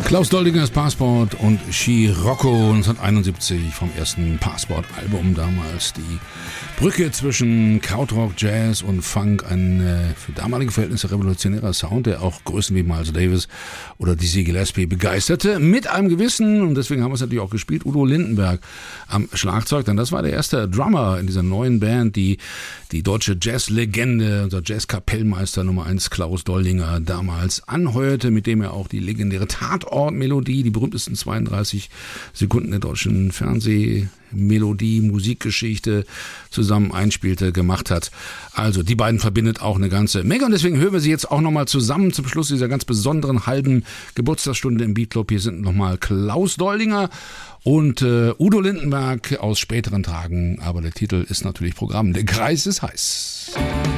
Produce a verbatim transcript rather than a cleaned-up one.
Klaus Doldingers Passport und Scirocco neunzehnhunderteinundsiebzig vom ersten Passport-Album damals. Die Brücke zwischen Krautrock, Jazz und Funk, ein äh, für damalige Verhältnisse revolutionärer Sound, der auch Größen wie Miles Davis oder Dizzy Gillespie begeisterte. Mit einem gewissen, und deswegen haben wir es natürlich auch gespielt, Udo Lindenberg am Schlagzeug, denn das war der erste Drummer in dieser neuen Band, die die deutsche Jazz-Legende, unser Jazz-Kapellmeister Nummer eins Klaus Doldinger damals anheuerte, mit dem er auch die legendäre Tatort-Melodie, die berühmtesten zweiunddreißig Sekunden der deutschen Fernsehmelodie, Musikgeschichte zusammen einspielte, gemacht hat. Also die beiden verbindet auch eine ganze Menge und deswegen hören wir sie jetzt auch nochmal zusammen zum Schluss dieser ganz besonderen halben Geburtstagsstunde im Beatclub. Hier sind nochmal Klaus Doldinger und äh, Udo Lindenberg aus späteren Tagen, aber der Titel ist natürlich Programm. Der Kreis ist heiß.